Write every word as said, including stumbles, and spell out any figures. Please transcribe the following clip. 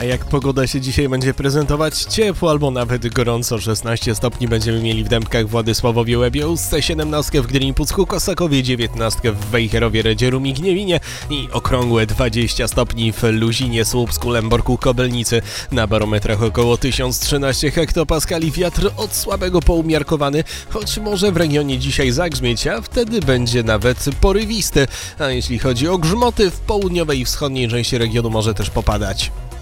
A jak pogoda się dzisiaj będzie prezentować? Ciepło albo nawet gorąco. szesnaście stopni będziemy mieli w Dębkach, Władysławowie, Łebie, Ustce, siedemnaście w Gdyni, Pucku, Kosakowie, dziewiętnaście w Wejherowie, Redzierum i Gniewinie i okrągłe dwadzieścia stopni w Luzinie, Słupsku, Lęborku, Kobelnicy. Na barometrach około tysiąc trzynaście hektopaskali, wiatr od słabego po umiarkowany, choć może w regionie dzisiaj zagrzmieć, a wtedy będzie nawet porywisty. A jeśli chodzi o grzmoty, w południowej i wschodniej części regionu może też popadać.